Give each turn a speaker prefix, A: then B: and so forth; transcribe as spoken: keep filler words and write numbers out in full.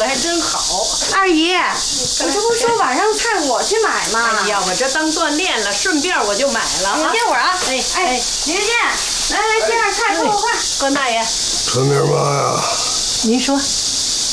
A: 还真好。
B: 二姨，我这不是说晚上菜我去买吗？
A: 哎呀，我这当锻炼了，顺便我就买了啊。
B: 你歇会儿啊。
A: 哎
B: 哎，李月见，来来切点菜，快快快！
A: 关大爷，
C: 穿点嘛呀？
A: 您说。